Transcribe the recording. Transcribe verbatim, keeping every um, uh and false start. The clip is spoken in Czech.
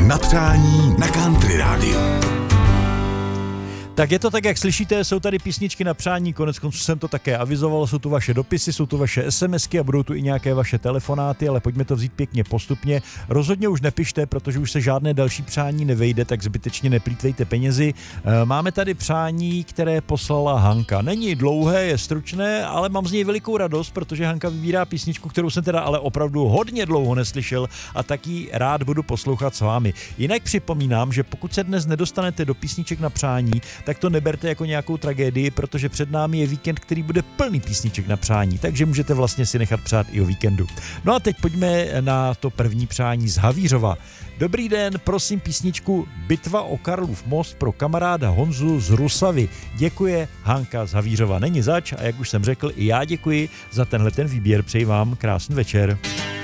na přání na Country Rádiu. Tak je to tak, jak slyšíte, jsou tady písničky na přání, konec konců jsem to také avizoval, jsou tu vaše dopisy, jsou tu vaše SMSky a budou tu i nějaké vaše telefonáty, ale pojďme to vzít pěkně postupně. Rozhodně už nepište, protože už se žádné další přání nevejde, tak zbytečně neplýtvejte penězi. Máme tady přání, které poslala Hanka. Není dlouhé, je stručné, ale mám z něj velikou radost, protože Hanka vybírá písničku, kterou jsem teda ale opravdu hodně dlouho neslyšel a tak ji rád budu poslouchat s vámi. Jinak připomínám, že pokud se dnes nedostanete do písniček na přání, tak to neberte jako nějakou tragédii, protože před námi je víkend, který bude plný písniček na přání, takže můžete vlastně si nechat přát i o víkendu. No a teď pojďme na to první přání z Havířova. Dobrý den, prosím písničku Bitva o Karlův most pro kamaráda Honzu z Rusavy. Děkuje Hanka z Havířova. Není zač a jak už jsem řekl, i já děkuji za tenhle ten výběr. Přeji vám krásný večer.